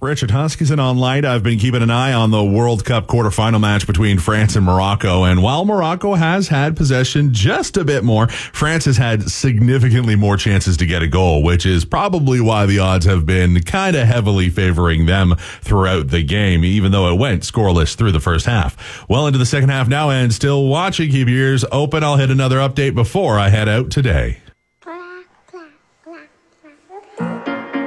Richard Huskisson online. I've been keeping an eye on the World Cup quarterfinal match between France and Morocco. And while Morocco has had possession just a bit more, France has had significantly more chances to get a goal, which is probably why the odds have been kind of heavily favoring them throughout the game, even though it went scoreless through the first half. Well into the second half now and still watching. Keep your ears open. I'll hit another update before I head out today.